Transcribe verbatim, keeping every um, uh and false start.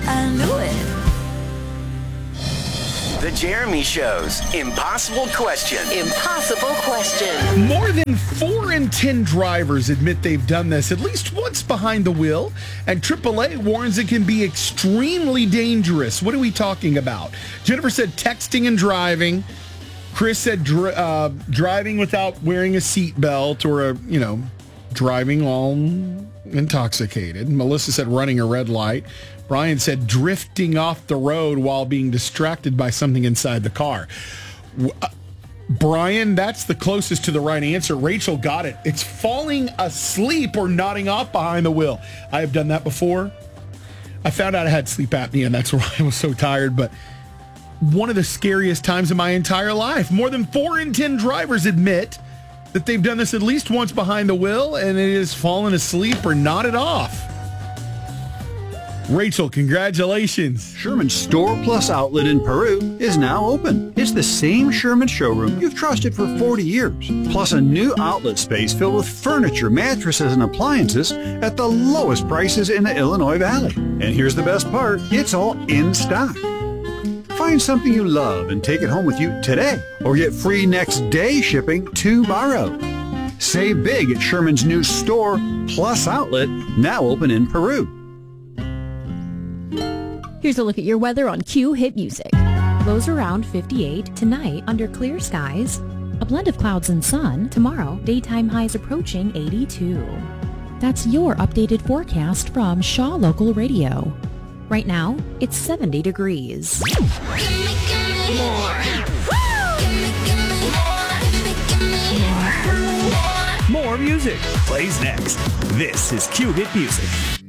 I knew it. The Jeremy Show's Impossible Question. Impossible question. More than four in ten drivers admit they've done this at least once behind the wheel, and triple A warns it can be extremely dangerous. What are we talking about? Jennifer said texting and driving. Chris said dr- uh, driving without wearing a seatbelt or, a, you know, driving while intoxicated. Melissa said running a red light. Brian said drifting off the road while being distracted by something inside the car. Uh, Brian, that's the closest to the right answer. Rachel got it. It's falling asleep or nodding off behind the wheel. I have done that before. I found out I had sleep apnea, and that's why I was so tired. But one of the scariest times in my entire life. More than four in ten drivers admit that they've done this at least once behind the wheel, and it is fallen asleep or nodded off. Rachel, congratulations. Sherman's Store Plus outlet in Peru is now open. It's the same Sherman showroom you've trusted for forty years, plus a new outlet space filled with furniture, mattresses, and appliances at the lowest prices in the Illinois Valley. And here's the best part, it's all in stock. Find something you love and take it home with you today, or get free next day shipping tomorrow. Save big at Sherman's new Store Plus outlet, now open in Peru. Here's a look at your weather on Q Hit Music. Lows around fifty-eight tonight under clear skies. A blend of clouds and sun. Tomorrow, daytime highs approaching eighty-two. That's your updated forecast from Shaw Local Radio. Right now, it's seventy degrees. More music plays next. This is Q Hit Music.